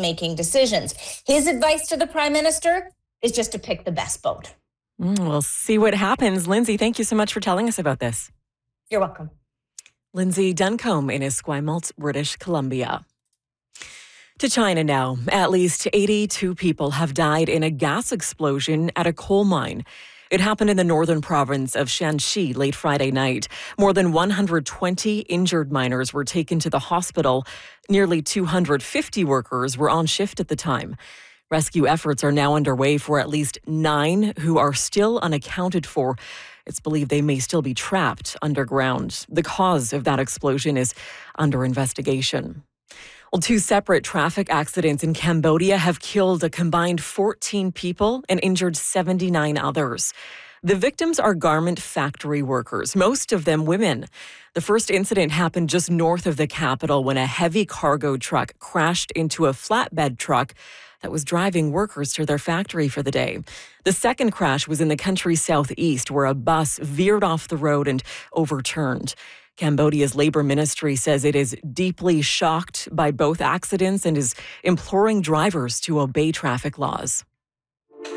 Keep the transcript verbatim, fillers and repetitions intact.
making decisions. His advice to the prime minister is just to pick the best boat. Mm, we'll see what happens. Lindsay, thank you so much for telling us about this. You're welcome. Lindsay Duncombe in Esquimalt, British Columbia. To China now. At least eighty-two people have died in a gas explosion at a coal mine. It happened in the northern province of Shanxi late Friday night. More than one hundred twenty injured miners were taken to the hospital. Nearly two hundred fifty workers were on shift at the time. Rescue efforts are now underway for at least nine who are still unaccounted for. It's believed they may still be trapped underground. The cause of that explosion is under investigation. Well, two separate traffic accidents in Cambodia have killed a combined fourteen people and injured seventy-nine others. The victims are garment factory workers, most of them women. The first incident happened just north of the capital when a heavy cargo truck crashed into a flatbed truck that was driving workers to their factory for the day. The second crash was in the country's southeast, where a bus veered off the road and overturned. Cambodia's labor ministry says it is deeply shocked by both accidents and is imploring drivers to obey traffic laws.